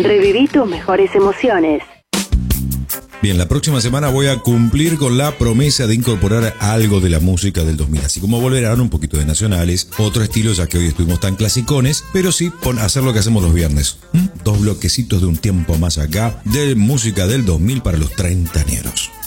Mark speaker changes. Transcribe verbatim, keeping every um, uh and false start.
Speaker 1: Reviví tus mejores emociones.
Speaker 2: Bien, la próxima semana voy a cumplir con la promesa de incorporar algo de la música del dos mil, así como volverán un poquito de nacionales, otro estilo, ya que hoy estuvimos tan clasicones, pero sí pon hacer lo que hacemos los viernes. ¿Mm? Dos bloquecitos de un tiempo más acá, de música del dos mil para los treintañeros.